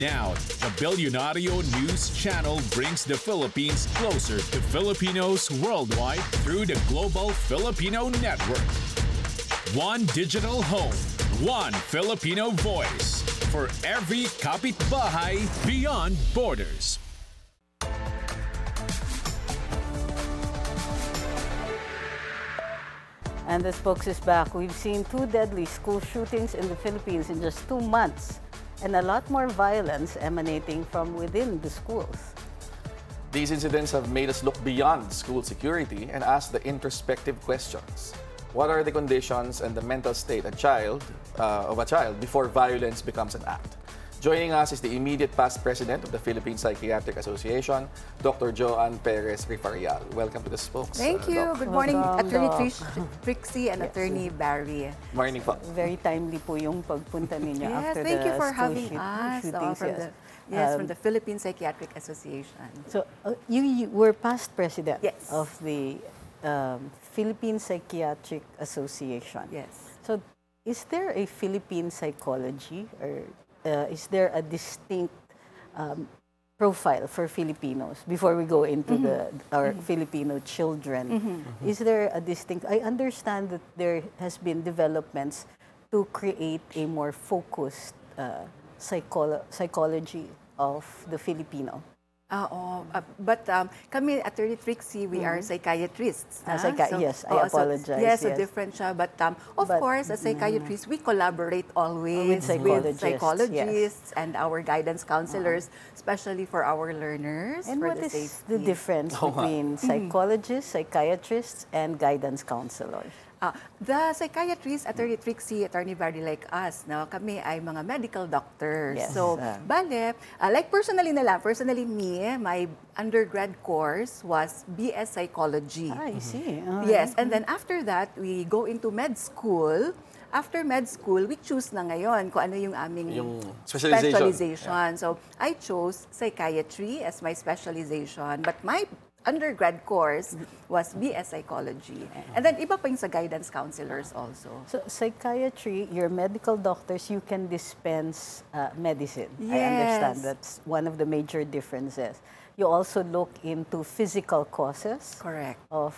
Now, the Billionario News Channel brings the Philippines closer to Filipinos worldwide through the Global Filipino Network. One digital home, one Filipino voice for every kapitbahay beyond borders. And the spokes is back. We've seen 2 deadly school shootings in the Philippines in just 2 months, and a lot more violence emanating from within the schools. These incidents have made us look beyond school security and ask the introspective questions. What are the conditions and the mental state of a child before violence becomes an act? Joining us is the immediate past president of the Philippine Psychiatric Association, Dr. Joanne Perez Rifarial. Welcome to the Spokes. Thank you. Doc. Good morning, Welcome, Attorney Doc. Trixie and Yes. Attorney Barry. Morning po. Very timely po yung pagpunta ninyo Yes, after thank the you for school having us shootings. from the Philippine Psychiatric Association. So, you were past president Yes. of the Philippine Psychiatric Association. Yes. So, is there a Philippine psychology, or is there a distinct profile for Filipinos before we go into our Filipino children? Is there a distinct? I understand that there has been developments to create a more focused psychology of the Filipino. But kami, Attorney Trixie, we are psychiatrists. Yes, I apologize. Yes, yes. so different siya. But of course, as psychiatrists, we collaborate always With psychologists and our guidance counselors, especially for our learners. And for what the is safety. the difference between psychologists, psychiatrists, and guidance counselors? The psychiatrists, Attorney Trixie, Attorney Barry, like us, no, kami ay mga medical doctors. Yes. So, like personally me, my undergrad course was BS Psychology. I see. Yes, and then after that, we go into med school. After med school, we choose na ngayon kung ano yung aming Yung specialization. specialization. So, I chose psychiatry as my specialization, but my undergrad course was BS Psychology. And then iba pa yung sa guidance counselors also. So, psychiatry, your medical doctors, you can dispense medicine. I Yes. understand that's one of the major differences. You also look into physical causes Correct. of,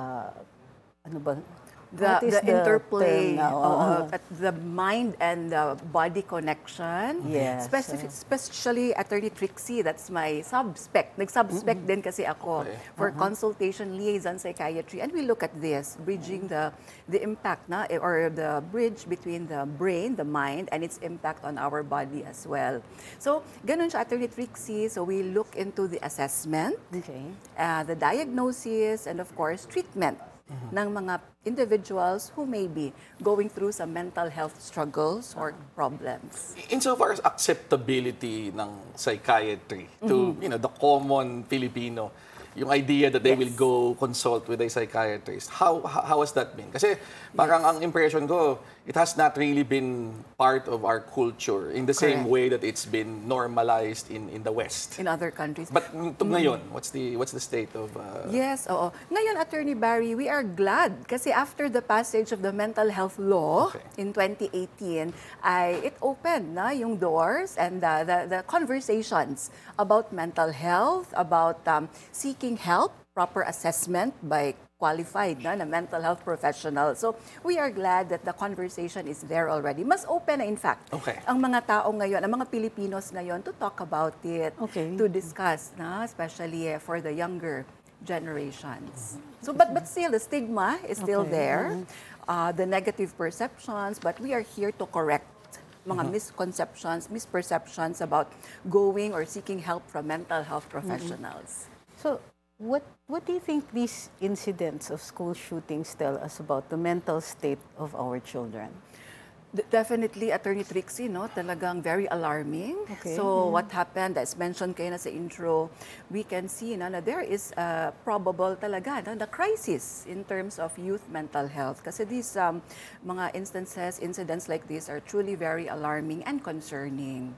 ano ba? The What is interplay term now? at the mind and the body connection. Yes. Especially Attorney Trixie, that's my sub-spec. Nag-sub-spec din kasi ako for consultation liaison psychiatry. And we look at this, bridging the impact or the bridge between the brain, the mind, and its impact on our body as well. So, ganun siya, Attorney Trixie. So, we look into the assessment, Okay. the diagnosis, and of course, treatment ng mga individuals who may be going through some mental health struggles or problems. Insofar as acceptability ng psychiatry to the common Filipino, yung idea that they will go consult with a psychiatrist, how has that been? Kasi parang ang impression ko, it has not really been part of our culture in the same Correct. way that it's been normalized in the West. In other countries. But ngayon, what's the state of... Yes, oo. Ngayon, Attorney Barry, we are glad kasi after the passage of the mental health law in 2018, it opened yung doors and the conversations about mental health, about seeking help, proper assessment by qualified na mental health professional. So, we are glad that the conversation is there already. Mas open na, in fact, ang mga tao ngayon, ang mga Pilipinos ngayon to talk about it, to discuss, especially for the younger generations. So, but still, the stigma is still there, the negative perceptions, but we are here to correct mga misconceptions, misperceptions about going or seeking help from mental health professionals. So, what do you think these incidents of school shootings tell us about the mental state of our children? Definitely, Attorney Trixie, talagang very alarming. Okay. So what happened, as mentioned kayo na sa intro, we can see na there is a probable talaga na crisis in terms of youth mental health. Kasi these mga incidents like this are truly very alarming and concerning.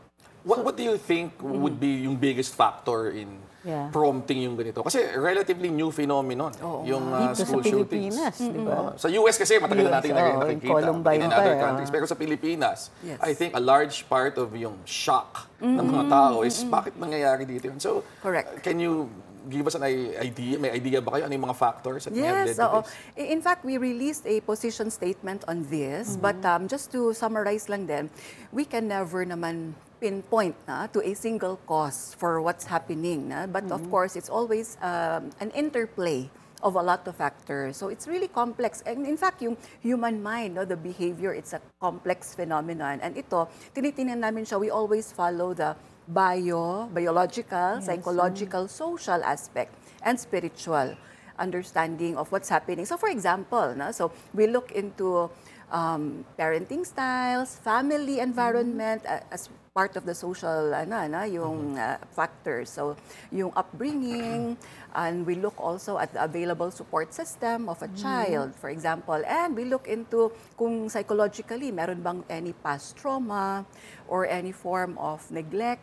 What do you think would be yung biggest factor in prompting yung ganito? Kasi relatively new phenomenon yung Dito school sa shootings. Pilipinas, di ba? Sa US kasi matagal na natin nakikita. Columbine In pa, other countries. Pero sa Pilipinas, Yes. I think a large part of yung shock ng mga tao is bakit nangyayari dito yun. So, Correct. Can you give us an idea? May idea ba kayo? Ano yung mga factors that may have led Yes, to oo. this? In fact, we released a position statement on this, but just to summarize lang din, we can never naman pinpoint to a single cause for what's happening. But of course, it's always an interplay of a lot of factors. So it's really complex. And in fact, yung human mind, the behavior, it's a complex phenomenon. And ito, tinitingnan namin siya, we always follow the biological, psychological, social aspect, and spiritual understanding of what's happening. So for example, so we look into parenting styles, family environment as part of the social yung factors. So yung upbringing, and we look also at the available support system of a child, for example. And we look into kung psychologically, meron bang any past trauma or any form of neglect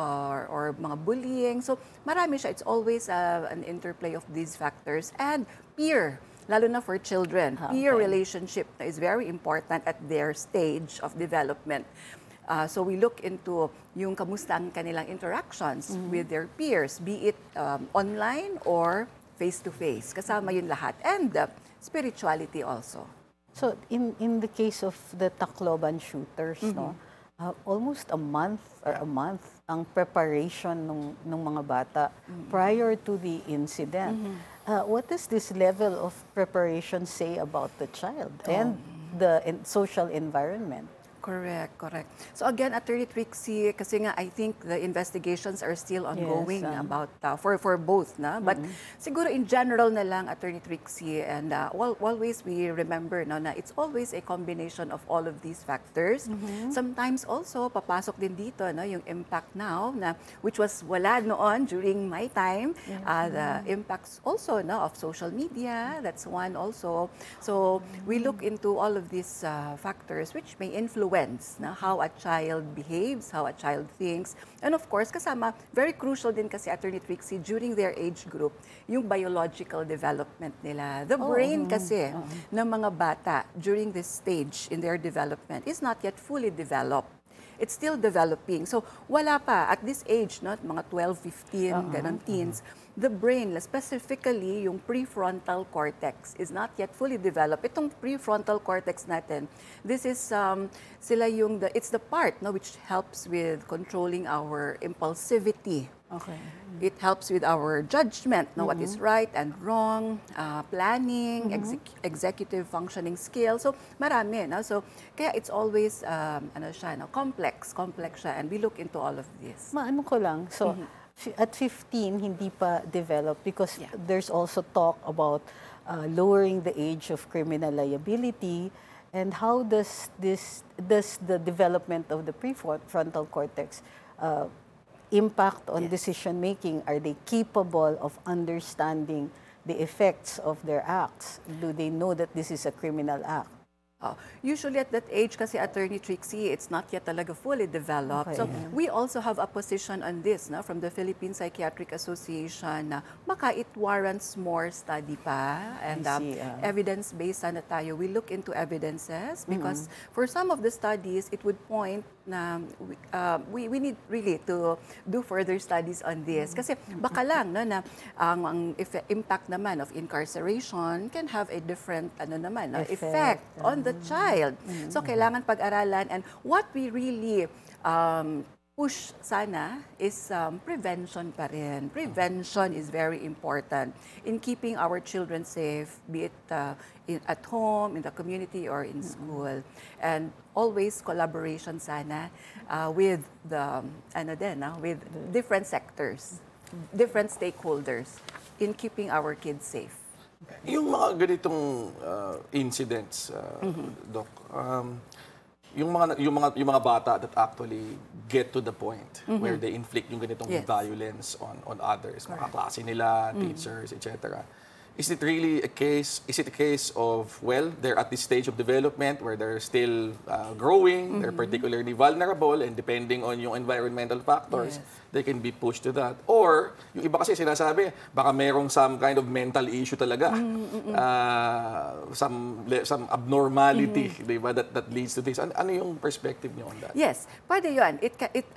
or mga bullying. So marami siya. It's always an interplay of these factors. And peer, lalo na for children. Peer relationship is very important at their stage of development. So we look into yung kamusta ang kanilang interactions with their peers, be it online or face-to-face. Kasama yun lahat. And spirituality also. So in the case of the Tacloban shooters, almost a month ang preparation ng mga bata prior to the incident. What does this level of preparation say about the child and the social environment? Correct. So again, Attorney Trixie, kasi nga I think the investigations are still ongoing about for both but siguro in general na lang, Attorney Trixie, and always we remember na it's always a combination of all of these factors. Sometimes also papasok din dito yung impact now which was wala noon during my time, the impacts also of social media, that's one also. So we look into all of these factors which may influence how a child behaves, how a child thinks. And of course, kasama, very crucial din kasi, Attorney Trixie, during their age group, yung biological development nila. The brain kasi ng mga bata during this stage in their development is not yet fully developed. It's still developing. So wala pa at this age, mga 12, 15, ganun teens, the brain, specifically yung prefrontal cortex, is not yet fully developed. Itong prefrontal cortex natin, this is it's the part which helps with controlling our impulsivity. Okay. It helps with our judgment, what is right and wrong, planning, executive functioning skills. So marami, so kaya it's always complex siya, and we look into all of this. Maano ko lang, so at 15 hindi pa developed because there's also talk about lowering the age of criminal liability. And how does the development of the prefrontal cortex impact on decision making? Are they capable of understanding the effects of their acts? Do they know that this is a criminal act? Usually at that age kasi, Attorney Trixie, it's not yet talaga fully developed. So we also have a position on this from the Philippine Psychiatric Association na baka it warrants more study pa and evidence-based na tayo. We look into evidences because for some of the studies, it would point na we need really to do further studies on this. Kasi baka lang na ang impact naman of incarceration can have a different effect on the child. So kailangan pag-aralan, and what we really push sana is prevention pa rin. Prevention is very important in keeping our children safe, be it at home, in the community, or in school. And always collaboration sana with the with different sectors, different stakeholders in keeping our kids safe. Yung mga ganitong incidents, Doc, yung mga bata that actually get to the point where they inflict yung ganitong violence on others, mga klase nila, teachers, etc. is it really a case? Is it a case of, well, they're at this stage of development where they're still growing, they're particularly vulnerable, and depending on yung environmental factors, they can be pushed to that. Or, yung iba kasi sinasabi, baka merong some kind of mental issue talaga. Some abnormality, di ba, that leads to this. Ano yung perspective niyo on that? Yes, pwede yun.